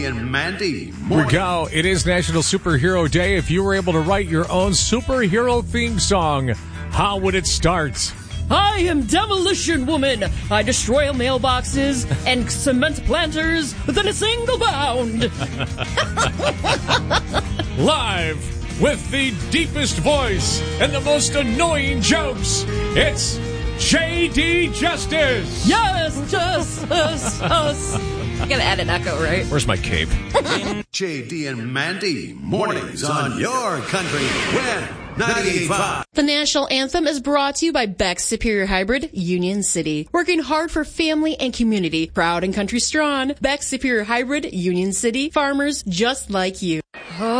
and Mandy. Here we go. It is National Superhero Day. If you were able to write your own superhero theme song, how would it start? I am Demolition Woman. I destroy mailboxes and cement planters within a single bound. Live with the deepest voice and the most annoying jokes, it's J.D. Justice. Yes, Justice. I gotta add an echo, right? Where's my cape? JD and Mandy, mornings on your country. When 98.5. The national anthem is brought to you by Beck's Superior Hybrid, Union City. Working hard for family and community. Proud and country strong. Beck's Superior Hybrid, Union City. Farmers just like you.